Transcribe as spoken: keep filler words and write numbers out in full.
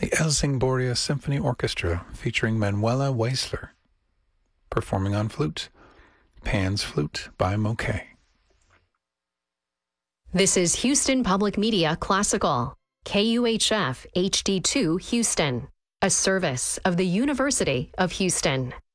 the Elsingboria Symphony Orchestra featuring Manuela Weisler, performing on flute, Pan's Flute by Moquet. This is Houston Public Media Classical, K U H F H D two Houston, a service of the University of Houston.